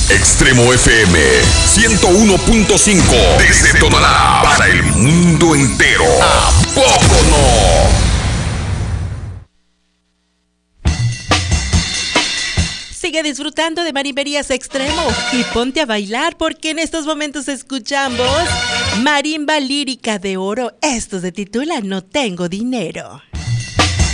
Extremo FM 101.5 desde Tonalá para el mundo entero. ¿A poco no? Sigue disfrutando de Marimberías Extremo y ponte a bailar porque en estos momentos escuchamos Marimba Lírica de Oro. Esto se titula No Tengo Dinero.